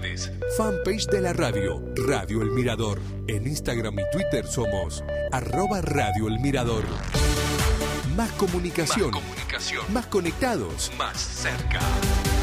sociales. Fanpage de la radio, Radio El Mirador. En Instagram y Twitter somos @Radio El Mirador. Más comunicación. Más conectados. Más cerca.